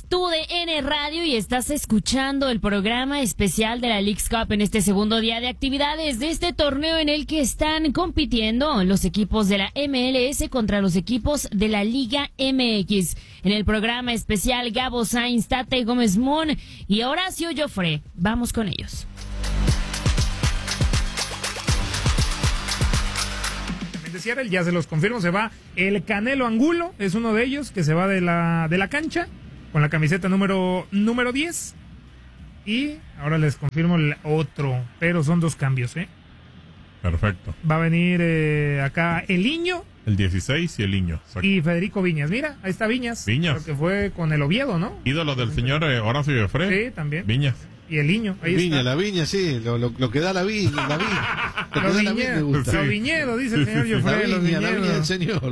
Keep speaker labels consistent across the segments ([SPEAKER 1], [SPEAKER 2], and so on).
[SPEAKER 1] TUDN Radio y estás escuchando el programa especial de la Leagues Cup en este segundo día de actividades de este torneo en el que están compitiendo los equipos de la MLS contra los equipos de la Liga MX. En el programa especial Gabo Sainz, Tate Gómez Mon y Horacio Joffre. Vamos con ellos.
[SPEAKER 2] De Seattle, ya se los confirmo, se va el Canelo Angulo, es uno de ellos que se va de la cancha con la camiseta número 10. Y ahora les confirmo el otro, pero son dos cambios,
[SPEAKER 3] Perfecto.
[SPEAKER 2] Va a venir acá el Iño.
[SPEAKER 3] El 16 y el Iño.
[SPEAKER 2] Y Federico Viñas. Mira, ahí está Viñas.
[SPEAKER 3] Porque
[SPEAKER 2] fue con el Oviedo, ¿no?
[SPEAKER 3] Ídolo del señor Horacio Joffre.
[SPEAKER 2] Sí, también.
[SPEAKER 3] Viñas.
[SPEAKER 2] Y el Iño, ahí
[SPEAKER 4] Viña,
[SPEAKER 2] está.
[SPEAKER 4] la viña, sí, lo que da la viña.
[SPEAKER 2] Los viñedos, dice el señor Joffre.
[SPEAKER 4] La viña del señor.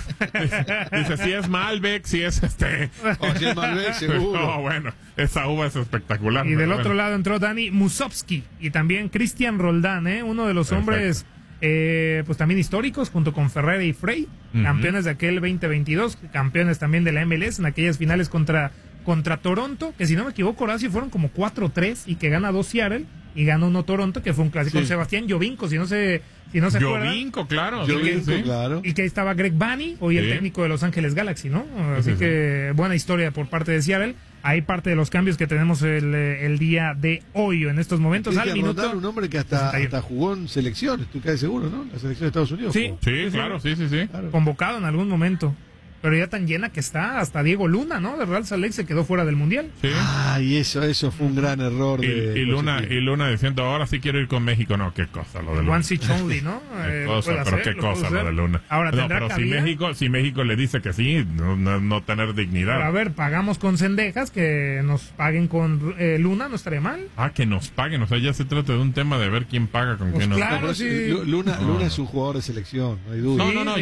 [SPEAKER 3] Dice, si es Malbec, si es
[SPEAKER 4] si es Malbec, seguro.
[SPEAKER 3] No, bueno, esa uva es espectacular.
[SPEAKER 2] Y del otro lado entró Dani Musovski y también Cristian Roldán, uno de los hombres pues también históricos junto con Ferreira y Frey, campeones de aquel 2022, campeones también de la MLS en aquellas finales contra Toronto, que si no me equivoco, Horacio, fueron como 4-3 y que gana 2 Seattle y gana 1 Toronto, que fue un clásico.
[SPEAKER 4] Sí.
[SPEAKER 2] Sebastián Jovinko, si no se acuerdan.
[SPEAKER 3] Jovinko, claro.
[SPEAKER 4] Claro.
[SPEAKER 2] Y que ahí estaba Greg Bunny, hoy el técnico de Los Ángeles Galaxy, ¿no? Así que buena historia por parte de Seattle. Hay parte de los cambios que tenemos el día de hoy, en estos momentos. Al minuto.
[SPEAKER 4] Rodar, un hombre que hasta jugó en selecciones, tú caes seguro, ¿no? La selección de Estados Unidos.
[SPEAKER 2] Sí,
[SPEAKER 3] claro.
[SPEAKER 2] Claro. Convocado en algún momento. Pero ya tan llena que está, hasta Diego Luna, ¿no? De Real Salt Lake se quedó fuera del Mundial.
[SPEAKER 3] Sí.
[SPEAKER 4] Y eso fue un gran error.
[SPEAKER 3] Y Luna diciendo, ahora sí quiero ir con México. No, qué cosa lo de Luna.
[SPEAKER 2] One Seach Only, ¿no?
[SPEAKER 3] Qué cosa lo de Luna.
[SPEAKER 2] Ahora,
[SPEAKER 3] no, pero si México le dice que sí, no tener dignidad.
[SPEAKER 2] Pero a ver, pagamos con cendejas, que nos paguen con Luna, no estaría mal.
[SPEAKER 3] Que nos paguen, o sea, ya se trata de un tema de ver quién paga con quién no.
[SPEAKER 2] Claro, sí.
[SPEAKER 4] Luna es un jugador de selección, no hay duda.
[SPEAKER 3] No,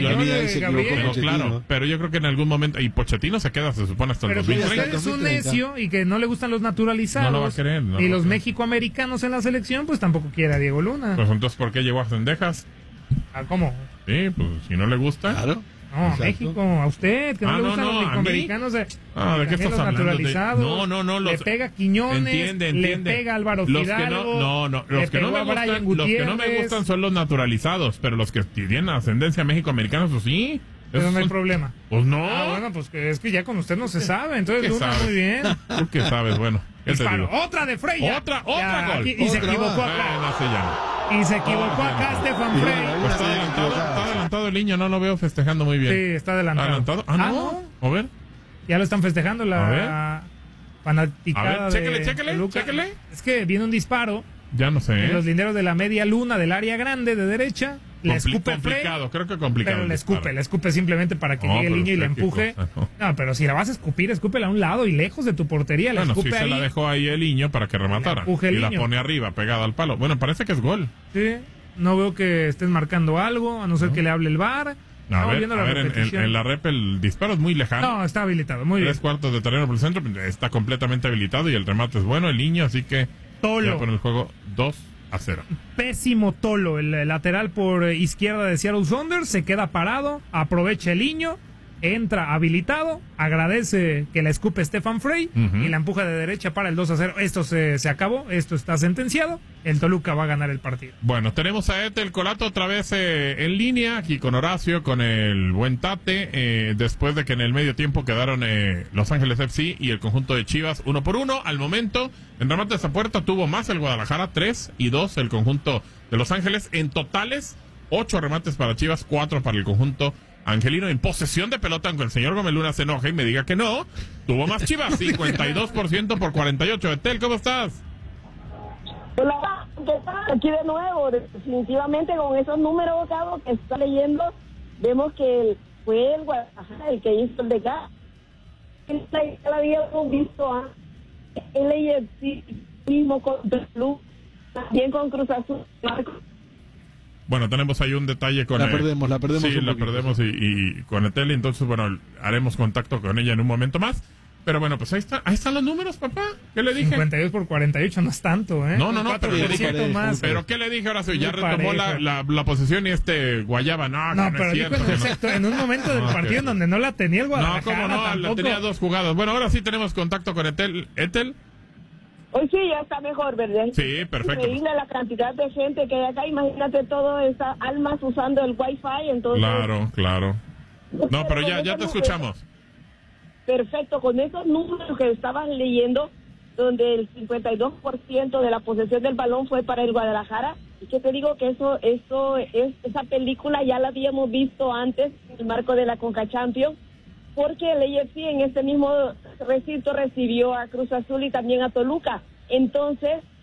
[SPEAKER 4] claro,
[SPEAKER 3] pero yo creo que en algún momento, y Pochettino se queda, se supone, hasta el 2030.
[SPEAKER 2] Pero usted es un necio y que no le gustan los naturalizados.
[SPEAKER 3] No lo va a querer.
[SPEAKER 2] Y los mexicoamericanos en la selección, pues tampoco quiere a Diego Luna.
[SPEAKER 3] Pues entonces, ¿por qué llegó a Cendejas?
[SPEAKER 2] ¿Cómo?
[SPEAKER 3] Sí, pues si no le gusta.
[SPEAKER 4] Claro.
[SPEAKER 2] No, exacto. México, a usted, que no le gustan los mexicoamericanos.
[SPEAKER 3] ¿de qué estás hablando?
[SPEAKER 2] Naturalizados.
[SPEAKER 3] No.
[SPEAKER 2] Le pega Quiñones,
[SPEAKER 3] entiende.
[SPEAKER 2] le pega Álvaro Fidalgo.
[SPEAKER 3] Los que no me gustan son los naturalizados, pero los que tienen ascendencia mexicoamericana, eso sí.
[SPEAKER 2] Pero no hay problema.
[SPEAKER 3] Pues no.
[SPEAKER 2] Bueno, pues es que ya con usted no se sabe, entonces Luna muy bien.
[SPEAKER 3] ¿Tú qué sabes? Bueno,
[SPEAKER 2] disparo. Otra de Frey.
[SPEAKER 3] Otra gol.
[SPEAKER 2] Y se equivocó acá. Y se equivocó acá Stefan Frey.
[SPEAKER 3] Está adelantado el niño, no lo veo festejando muy bien.
[SPEAKER 2] Sí, está adelantado.
[SPEAKER 3] No. A ver.
[SPEAKER 2] Ya lo están festejando la fanaticada.
[SPEAKER 3] A ver, chéquele.
[SPEAKER 2] Es que viene un disparo.
[SPEAKER 3] Ya no sé.
[SPEAKER 2] En los linderos de la media luna del área grande de derecha. Le escupe
[SPEAKER 3] complicado, creo que complicado.
[SPEAKER 2] Pero le escupe simplemente para que llegue el niño y le empuje. No, pero si la vas a escupir, escúpela a un lado y lejos de tu portería.
[SPEAKER 3] Sí se la dejó ahí el niño para que rematara. Y la pone arriba, pegada al palo. Bueno, parece que es gol.
[SPEAKER 2] Sí, no veo que estén marcando algo, a no ser que le hable el VAR.
[SPEAKER 3] A ver, en la rep el disparo es muy lejano.
[SPEAKER 2] No, está habilitado, muy bien.
[SPEAKER 3] 3/4 de terreno por el centro, está completamente habilitado y el remate es bueno, el niño, así que
[SPEAKER 2] Tolo.
[SPEAKER 3] Ya pone el juego 2-0.
[SPEAKER 2] Pésimo Tolo, el lateral por izquierda de Seattle Sounders, se queda parado, aprovecha el niño, entra habilitado, agradece que la escupe Stefan Frey y la empuja de derecha para el 2-0. Esto se acabó, esto está sentenciado, el Toluca va a ganar el partido.
[SPEAKER 3] Bueno, tenemos a Etel Colato otra vez en línea, aquí con Horacio, con el buen Tate, después de que en el medio tiempo quedaron Los Ángeles FC y el conjunto de Chivas 1-1. Al momento, en remate de esa puerta tuvo más el Guadalajara, 3-2 el conjunto de Los Ángeles. En totales, 8 remates para Chivas, 4 para el conjunto angelino. En posesión de pelota, aunque el señor Gómez Luna se enoje y me diga que no, tuvo más Chivas, 52% por 48. Etel, ¿cómo estás?
[SPEAKER 5] Hola, ¿qué tal? Aquí de nuevo, definitivamente con esos números, Cabo, que está leyendo, vemos que fue el Guadalajara el que hizo el de acá. Ya lo habíamos visto el AFC mismo con el club, también con Cruz Azul.
[SPEAKER 3] Bueno, tenemos ahí un detalle con...
[SPEAKER 4] La perdemos.
[SPEAKER 3] Sí, la perdemos y con Etel, entonces, bueno, haremos contacto con ella en un momento más. Pero bueno, pues ahí están los números, papá. ¿Qué le dije?
[SPEAKER 2] 52 por 48 no es tanto, ¿eh?
[SPEAKER 3] No,
[SPEAKER 2] pero
[SPEAKER 3] más. ¿Pero qué le dije, Horacio? Ya retomó la posesión y Guayaba. No,
[SPEAKER 2] pero
[SPEAKER 3] es cierto.
[SPEAKER 2] Dijo en un momento del partido en donde no la tenía el Guadalajara.
[SPEAKER 3] No, ¿cómo no? La tenía 2 jugadas. Bueno, ahora sí tenemos contacto con Etel.
[SPEAKER 5] Hoy sí, ya está mejor, ¿verdad?
[SPEAKER 3] Sí, perfecto.
[SPEAKER 5] Increíble la cantidad de gente que hay acá. Imagínate todas esas almas usando el Wi-Fi, entonces...
[SPEAKER 3] Claro. No, pero ya te escuchamos.
[SPEAKER 5] Perfecto, con esos números que estaban leyendo, donde el 52% de la posesión del balón fue para el Guadalajara, y que te digo que esa película ya la habíamos visto antes en el marco de la Conca Champions, porque el AFC en este mismo recinto recibió a Cruz Azul y también a Toluca. Entonces,